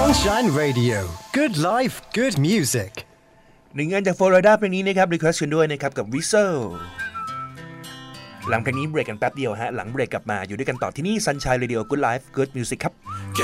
Sunshine Radio Good Life Good Music หนึ่งงานจากโฟลอริดาเพลงนี้นะครับรีเควสต์กันด้วยนะครับกับ Whistle หลังเพลงนี้เบรกกันแป๊บเดียวฮะหลังเบรกกลับมาอยู่ด้วยกันต่อที่นี่ Sunshine Radio Good Life Good Music ครับ